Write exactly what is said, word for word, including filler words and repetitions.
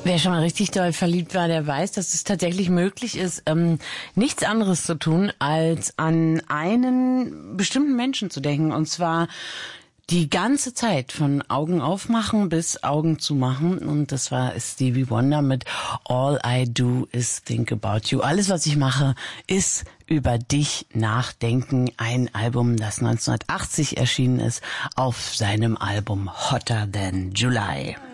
Wer schon mal richtig doll verliebt war, der weiß, dass es tatsächlich möglich ist, ähm, nichts anderes zu tun, als an einen bestimmten Menschen zu denken. Und zwar die ganze Zeit, von Augen aufmachen bis Augen zumachen. Und das war Stevie Wonder mit All I Do Is Think About You. Alles, was ich mache, ist über dich nachdenken. Ein Album, das neunzehnhundertachtzig erschienen ist, auf seinem Album Hotter Than July.